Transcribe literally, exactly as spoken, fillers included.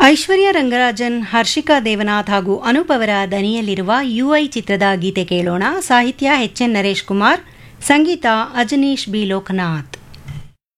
ಐಶ್ವರ್ಯ ರಂಗರಾಜನ್, ಹರ್ಷಿಕಾ ದೇವನಾಥ್ ಹಾಗೂ ಅನೂಪ್ ಅವರ ದನಿಯಲ್ಲಿರುವ ಯುಐ ಚಿತ್ರದ ಗೀತೆ ಕೇಳೋಣ. ಸಾಹಿತ್ಯ ಎಚ್ ಎನ್ ನರೇಶ್ ಕುಮಾರ್, ಸಂಗೀತ ಅಜನೀಶ್ ಬಿ ಲೋಕನಾಥ್.